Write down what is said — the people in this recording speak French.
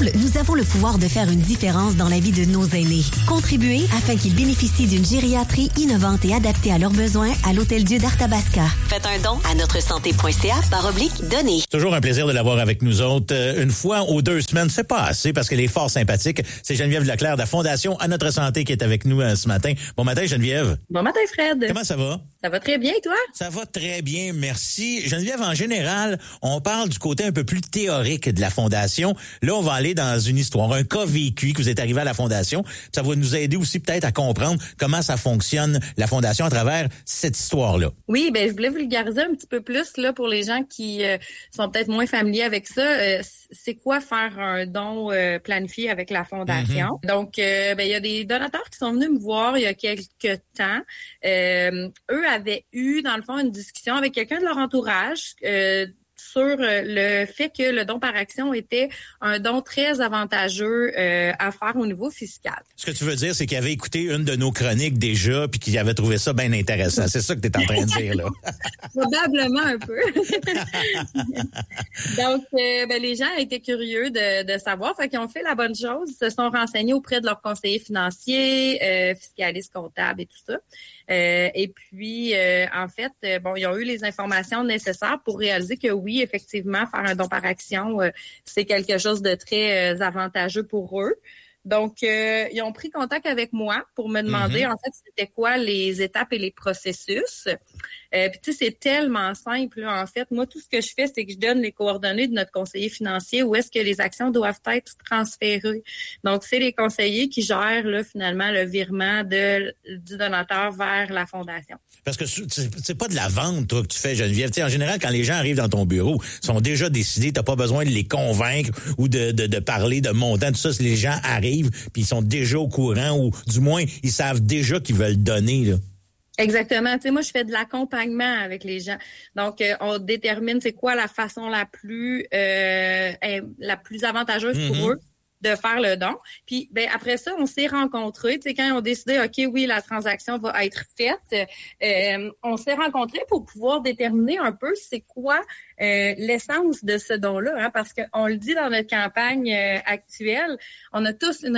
Ensemble, nous avons le pouvoir de faire une différence dans la vie de nos aînés. Contribuez afin qu'ils bénéficient d'une gériatrie innovante et adaptée à leurs besoins à l'Hôtel-Dieu d'Arthabasca. Faites un don à notresanté.ca/donner. Toujours un plaisir de l'avoir avec nous autres. Une fois ou 2 semaines, c'est pas assez parce qu'elle est fort sympathique. C'est Geneviève Leclerc de la Fondation À Notre Santé qui est avec nous ce matin. Bon matin, Geneviève. Bon matin, Fred. Comment ça va? Ça va très bien, et toi? Ça va très bien, merci. Geneviève, en général, on parle du côté un peu plus théorique de la Fondation. Là, on va aller dans une histoire, un cas vécu que vous êtes arrivé à la Fondation. Ça va nous aider aussi peut-être à comprendre comment ça fonctionne, la Fondation, à travers cette histoire-là. Oui, je voulais vulgariser un petit peu plus là pour les gens qui sont peut-être moins familiers avec ça. C'est quoi faire un don planifié avec la Fondation? Mm-hmm. Donc, il y a des donateurs qui sont venus me voir il y a quelques temps. Eux avaient eu, dans le fond, une discussion avec quelqu'un de leur entourage sur le fait que le don par action était un don très avantageux à faire au niveau fiscal. Ce que tu veux dire, c'est qu'il avait écouté une de nos chroniques déjà puis qu'il avait trouvé ça bien intéressant. C'est ça que tu es en train de dire, là. Probablement un peu. Donc, les gens étaient curieux de savoir. Fait qu'ils ont fait la bonne chose. Ils se sont renseignés auprès de leurs conseillers financiers, fiscalistes, comptables et tout ça. Et puis, en fait, ils ont eu les informations nécessaires pour réaliser que oui, effectivement, faire un don par action, c'est quelque chose de très avantageux pour eux. Donc, ils ont pris contact avec moi pour me demander, en fait, c'était quoi les étapes et les processus. Puis, tu sais, c'est tellement simple, là, en fait. Moi, tout ce que je fais, c'est que je donne les coordonnées de notre conseiller financier où est-ce que les actions doivent être transférées. Donc, c'est les conseillers qui gèrent, là, finalement, le virement du donateur vers la Fondation. Parce que c'est pas de la vente, toi, que tu fais, Geneviève. Tu sais, en général, quand les gens arrivent dans ton bureau, ils sont déjà décidés, t'as pas besoin de les convaincre ou de parler de montant, tout ça. Les gens arrivent, puis ils sont déjà au courant, ou du moins, ils savent déjà qu'ils veulent donner, là. Exactement. Tu sais, moi, je fais de l'accompagnement avec les gens. Donc, on détermine c'est quoi la façon la plus avantageuse pour eux de faire le don. Puis, après ça, on s'est rencontrés. Tu sais, quand on a décidé, OK, oui, la transaction va être faite, on s'est rencontrés pour pouvoir déterminer un peu c'est quoi l'essence de ce don-là, hein, parce qu'on le dit dans notre campagne actuelle, on a tous une